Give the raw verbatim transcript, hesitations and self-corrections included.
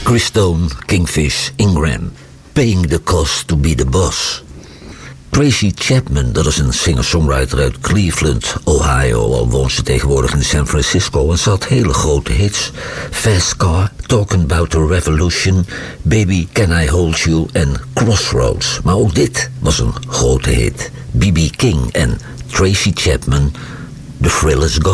Chris Stone, Kingfish, Ingram. Paying the cost to be the boss. Tracy Chapman, dat is een singer-songwriter uit Cleveland, Ohio. Al woont ze tegenwoordig in San Francisco en ze had hele grote hits. Fast Car, Talking About the Revolution, Baby Can I Hold You en Crossroads. Maar ook dit was een grote hit. B B King en Tracy Chapman, The Thrill Is Gone.